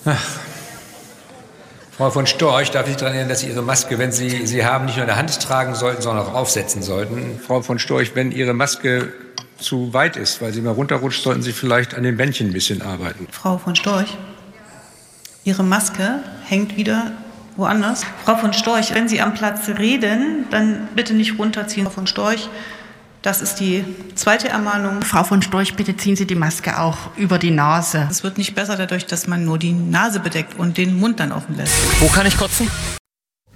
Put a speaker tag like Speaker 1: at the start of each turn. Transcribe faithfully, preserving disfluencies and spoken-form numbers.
Speaker 1: Frau von Storch, darf ich daran erinnern, dass Sie Ihre Maske, wenn Sie sie haben, nicht nur in der Hand tragen sollten, sondern auch aufsetzen sollten. Frau von Storch, wenn Ihre Maske zu weit ist, weil sie mal runterrutscht, sollten Sie vielleicht an den Bändchen ein bisschen arbeiten.
Speaker 2: Frau von Storch, Ihre Maske hängt wieder woanders. Frau von Storch, wenn Sie am Platz reden, dann bitte nicht runterziehen. Frau von Storch, das ist die zweite Ermahnung.
Speaker 3: Frau von Storch, bitte ziehen Sie die Maske auch über die Nase.
Speaker 2: Es wird nicht besser dadurch, dass man nur die Nase bedeckt und den Mund dann offen lässt.
Speaker 4: Wo kann ich kotzen?